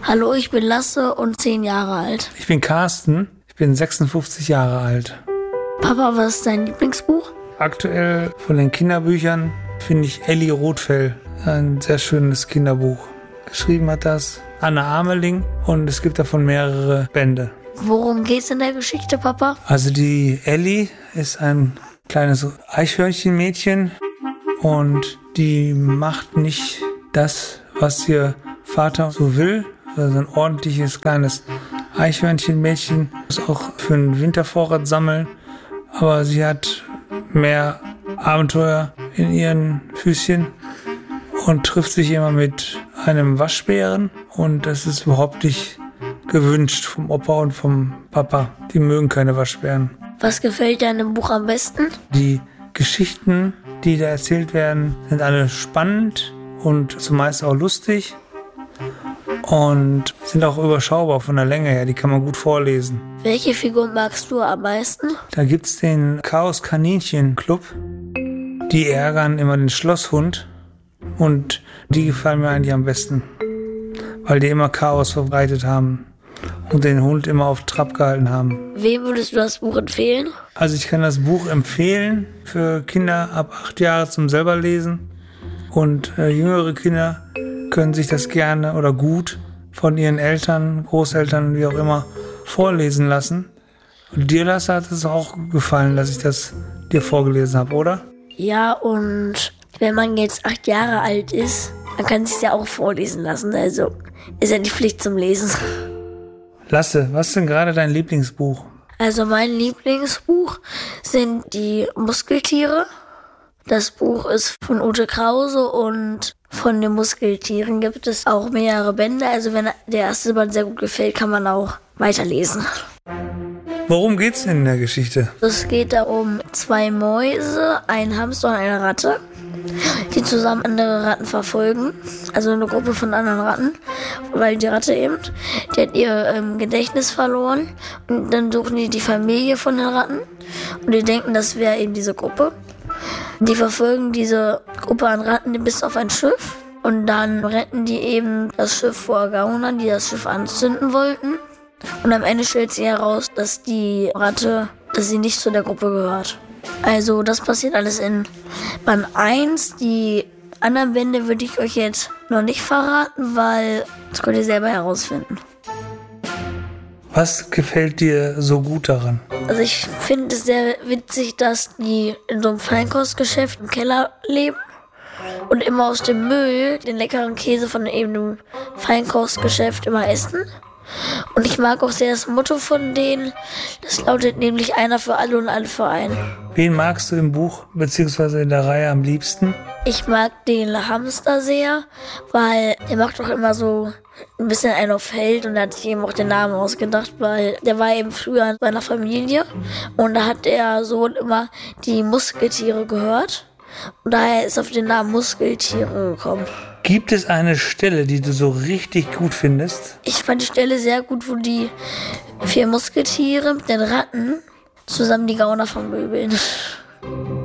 Hallo, ich bin Lasse und 10 Jahre alt. Ich bin Carsten, ich bin 56 Jahre alt. Papa, was ist dein Lieblingsbuch? Aktuell von den Kinderbüchern finde ich Elli Rothfell, ein sehr schönes Kinderbuch. Geschrieben hat das Anna Ameling und es gibt davon mehrere Bände. Worum geht's in der Geschichte, Papa? Also die Elli ist ein kleines Eichhörnchenmädchen und die macht nicht das, was ihr Vater so will. Also ein ordentliches kleines Eichhörnchenmädchen muss auch für einen Wintervorrat sammeln, aber sie hat mehr Abenteuer in ihren Füßchen und trifft sich immer mit einem Waschbären und das ist überhaupt nicht gewünscht vom Opa und vom Papa. Die mögen keine Waschbären. Was gefällt dir an dem Buch am besten? Die Geschichten, die da erzählt werden, sind alle spannend und zumeist auch lustig und sind auch überschaubar von der Länge her. Die kann man gut vorlesen. Welche Figur magst du am meisten? Da gibt's den Chaos-Kaninchen-Club. Die ärgern immer den Schlosshund und die gefallen mir eigentlich am besten, weil die immer Chaos verbreitet haben und den Hund immer auf Trab gehalten haben. Wem würdest du das Buch empfehlen? Also ich kann das Buch empfehlen für Kinder ab 8 Jahre zum selber lesen und jüngere Kinder können sich das gerne oder gut von ihren Eltern, Großeltern, wie auch immer, vorlesen lassen. Und dir, Lasse, hat es auch gefallen, dass ich das dir vorgelesen habe, oder? Ja, und wenn man jetzt 8 Jahre alt ist, dann kann es sich ja auch vorlesen lassen. Also ist ja die Pflicht zum Lesen. Lasse, was ist denn gerade dein Lieblingsbuch? Also mein Lieblingsbuch sind die Muskeltiere. Das Buch ist von Ute Krause und von den Muskeltieren gibt es auch mehrere Bände. Also wenn der erste Band sehr gut gefällt, kann man auch weiterlesen. Worum geht's denn in der Geschichte? Es geht da um 2 Mäuse, einen Hamster und eine Ratte, die zusammen andere Ratten verfolgen. Also eine Gruppe von anderen Ratten, weil die Ratte eben, die hat ihr Gedächtnis verloren. Und dann suchen die Familie von den Ratten und die denken, das wäre eben diese Gruppe. Die verfolgen diese Gruppe an Ratten bis auf ein Schiff und dann retten die eben das Schiff vor Gaunern, die das Schiff anzünden wollten. Und am Ende stellt sich heraus, dass die Ratte, dass sie nicht zu der Gruppe gehört. Also das passiert alles in Band 1. Die anderen Bände würde ich euch jetzt noch nicht verraten, weil das könnt ihr selber herausfinden. Was gefällt dir so gut daran? Also ich finde es sehr witzig, dass die in so einem Feinkostgeschäft im Keller leben und immer aus dem Müll den leckeren Käse von eben dem Feinkostgeschäft immer essen. Und ich mag auch sehr das Motto von denen. Das lautet nämlich einer für alle und alle für einen. Wen magst du im Buch bzw. in der Reihe am liebsten? Ich mag den Hamster sehr, weil der macht doch immer so ein bisschen einen auf Held und da hat sich eben auch den Namen ausgedacht, weil der war eben früher in seiner Familie und da hat der Sohn immer die Muskeltiere gehört und daher ist auf den Namen Muskeltiere gekommen. Gibt es eine Stelle, die du so richtig gut findest? Ich fand die Stelle sehr gut, wo die 4 Musketiere mit den Ratten zusammen die Gauner vermöbeln.